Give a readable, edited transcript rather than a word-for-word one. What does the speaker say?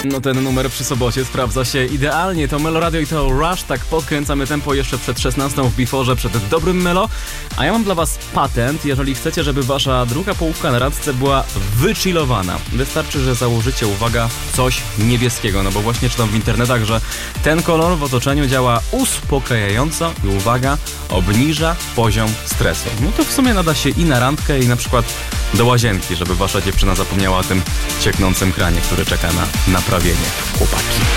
No ten numer przy sobocie sprawdza się idealnie. To Melo Radio i to Rush. Tak podkręcamy tempo jeszcze przed 16 w Before'ze, przed dobrym Melo. A ja mam dla was patent, jeżeli chcecie, żeby wasza druga połówka na randce była wychillowana. Wystarczy, że założycie, uwaga, coś niebieskiego. No bo właśnie czytam w internetach, że ten kolor w otoczeniu działa uspokajająco i uwaga, obniża poziom stresu. No to w sumie nada się i na randkę, i na przykład do łazienki, żeby wasza dziewczyna zapomniała o tym cieknącym kranie, który czeka na naprawienie. Chłopaki.